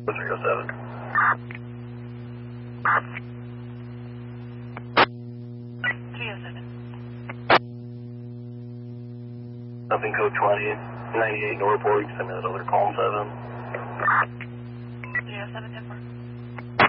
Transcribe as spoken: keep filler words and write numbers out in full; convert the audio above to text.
three oh seven. three oh seven. Nothing code twenty, ninety-eight Northport, you can send me that other column seven. three oh seven, ten four.